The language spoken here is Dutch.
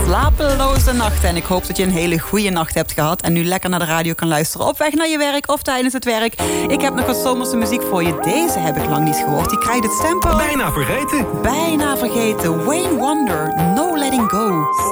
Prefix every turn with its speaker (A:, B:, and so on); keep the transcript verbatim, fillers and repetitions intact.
A: slapeloze nachten. En ik hoop dat je een hele goede nacht hebt gehad. En nu lekker naar de radio kan luisteren. Op weg naar je werk of tijdens het werk. Ik heb nog wat zomerse muziek voor je. Deze heb ik lang niet gehoord. Die krijgt het stempel.
B: Bijna vergeten.
A: Bijna vergeten. Wayne Wonder. No Letting Go.